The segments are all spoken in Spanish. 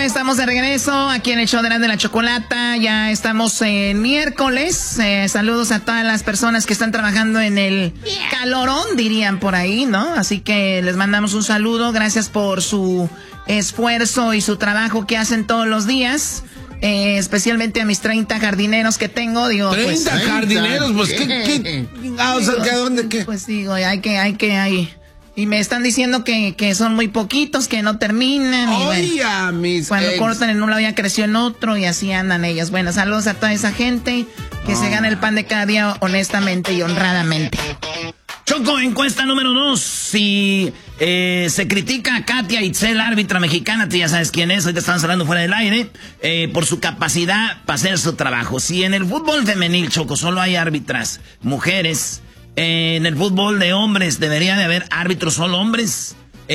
estamos de regreso aquí en el show de la Chocolata. Ya estamos en miércoles. Saludos a todas las personas que están trabajando en el calorón, dirían por ahí, ¿no? Así que les mandamos un saludo. Gracias por su esfuerzo y su trabajo que hacen todos los días. Especialmente a mis 30 jardineros que tengo, digo. 30 pues, jardineros, pues ¿qué? ¿Dónde qué? Pues digo, hay que. Y me están diciendo que son muy poquitos, que no terminan. Oye, cuando cortan en un lado ya creció en otro y así andan ellas. Bueno, saludos a toda esa gente que se gana el pan de cada día honestamente y honradamente. Choco, encuesta número 2. Si se critica a Katia Itzel, árbitra mexicana, tú ya sabes quién es, ahorita estamos hablando fuera del aire, por su capacidad para hacer su trabajo. Si en el fútbol femenil, Choco, solo hay árbitras mujeres, en el fútbol de hombres debería de haber árbitros solo hombres.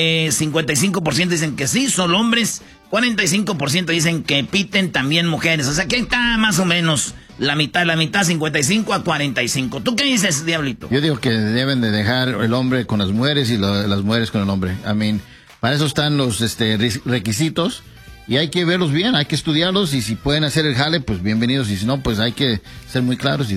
55% dicen que sí, solo hombres. 45% dicen que piten también mujeres. O sea que está más o menos la mitad, 55 a 45. ¿Tú qué dices, Diablito? Yo digo que deben de dejar el hombre con las mujeres y las mujeres con el hombre. Para eso están los requisitos y hay que verlos bien, hay que estudiarlos y si pueden hacer el jale, pues bienvenidos. Y si no, pues hay que ser muy claros y...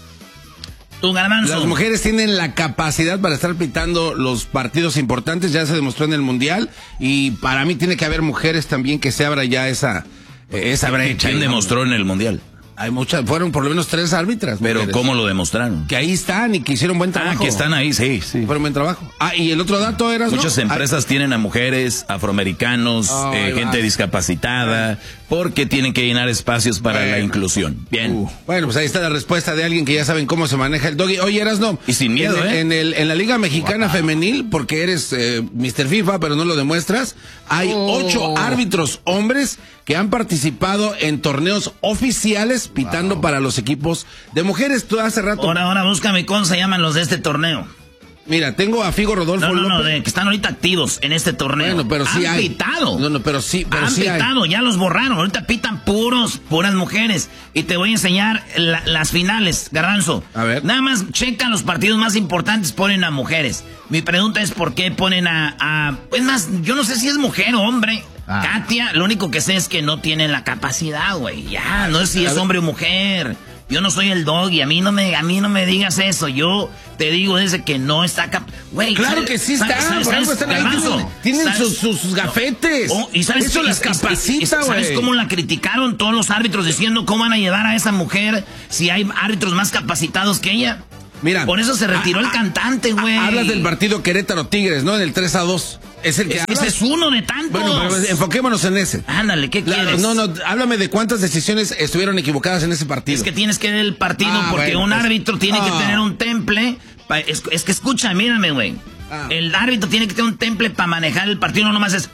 Tu Garbanzo. Las mujeres tienen la capacidad para estar pitando los partidos importantes, ya se demostró en el Mundial, y para mí tiene que haber mujeres también que se abra ya esa brecha. ¿Quién demostró en el Mundial? Hay muchas, fueron por lo menos 3 árbitras. Pero mujeres. ¿cómo lo demostraron? Que ahí están y que hicieron buen trabajo. Que están ahí, sí. Fueron buen trabajo. Y el otro dato era... Muchas empresas tienen a mujeres, afroamericanos, gente discapacitada, porque tienen que llenar espacios para la inclusión. Bien. Bueno, pues ahí está la respuesta de alguien que ya saben cómo se maneja el doggy. Oye, Erasno. Y sin miedo, en la Liga Mexicana Femenil, porque eres Mr. FIFA, pero no lo demuestras, hay 8 árbitros hombres que han participado en torneos oficiales pitando para los equipos de mujeres. Tú hace rato... Ahora búscame cómo se llaman los de este torneo. Mira, tengo a Figo Rodolfo López. Que están ahorita activos en este torneo. Bueno, pero sí han pitado. Pero sí pitado, ya los borraron. Ahorita pitan puras mujeres. Y te voy a enseñar las finales, Garbanzo. A ver. Nada más checan los partidos más importantes, ponen a mujeres. Mi pregunta es por qué ponen es más, yo no sé si es mujer o hombre. Katia, lo único que sé es que no tiene la capacidad, güey. Ya, no sé si es hombre o mujer. Yo no soy el doggy, a mí no me digas eso. Yo te digo desde que no está güey. Claro que sí está, por algo están ahí. Tienen sus gafetes. Y sabes eso las capacita, güey. ¿Sabes cómo la criticaron todos los árbitros diciendo cómo van a llevar a esa mujer si hay árbitros más capacitados que ella? Mira, por eso se retiró el cantante, güey. Hablas del partido Querétaro-Tigres, ¿no? En el 3-2. Es el que ese es uno de tantos. Bueno, pero enfoquémonos en ese. Ándale, ¿qué quieres? No, háblame de cuántas decisiones estuvieron equivocadas en ese partido. Es que tienes que ver el partido porque un árbitro tiene que tener un temple. Es que escucha, mírame, güey. El árbitro tiene que tener un temple para manejar el partido, no nomás es...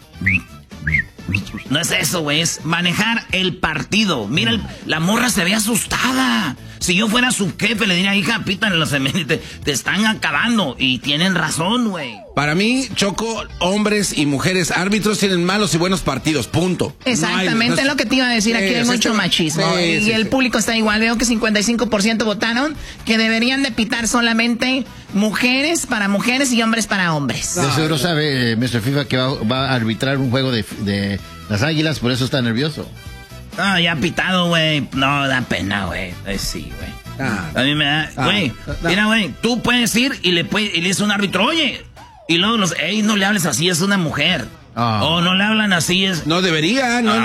No es eso, güey, es manejar el partido. Mira, la morra se ve asustada. Si yo fuera su jefe, le diría, hija, pítale los femeninos, te están acabando. Y tienen razón, güey. Para mí, Choco, hombres y mujeres árbitros tienen malos y buenos partidos, punto. Exactamente, es lo que te iba a decir. Aquí hay mucho machismo. Y el público está igual. Veo que 55% votaron que deberían de pitar solamente mujeres para mujeres y hombres para hombres. De seguro sabe Mr. FIFA que va a arbitrar un juego de las Águilas, por eso está nervioso. Ya pitado, güey. No, da pena, güey. Sí, güey. A mí me da... Güey, mira, güey, tú puedes ir y le dices a un árbitro, oye... Y luego no le hables así, es una mujer. O no le hablan así, es... No deberían, no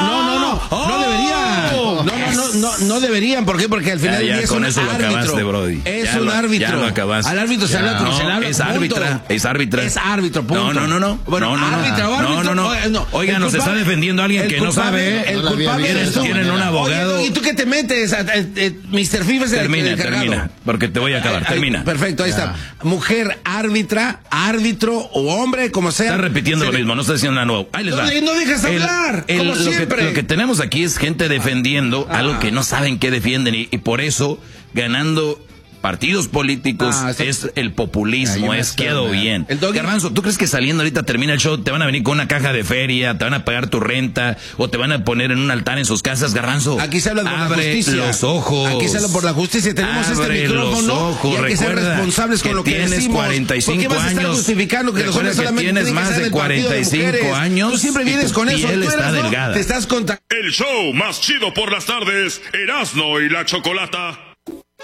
deberían. No deberían, ¿por qué? Porque al final del día es un árbitro. Acabaste, Brody. Es un árbitro. Ya lo acabaste. Al árbitro se habla como se le habla. Es árbitra. Es árbitro, punto. No. Bueno, árbitro. No. Oiga, nos está defendiendo alguien que no sabe. El culpable es tú. Tienen un abogado. Oye, ¿y tú qué te metes? Mr. FIFA es el encargado. Termina, porque te voy a acabar. Termina. Perfecto, ahí está. Mujer, árbitro o hombre, como sea. Está repitiendo lo mismo, no está diciendo nada nuevo. Ahí les va. No dejes hablar, como siempre. Lo que tenemos aquí es gente defendiendo algo que no saben qué defienden y por eso ganando partidos políticos, es el populismo, quedó bien. Garbanzo, ¿tú crees que saliendo ahorita termina el show, te van a venir con una caja de feria, te van a pagar tu renta, o te van a poner en un altar en sus casas, Garbanzo? Aquí se habla por la justicia. Los ojos. Aquí se habla por la justicia. Tenemos este micrófono. Los ojos. Y hay que ser responsables con lo que tienes decimos. 45 años. Justificando que los hombres solamente tienes más de 45 años. Tú siempre vienes con eso. Piel está delgada. Te estás El show más chido por las tardes, Erasmo y la Chocolata.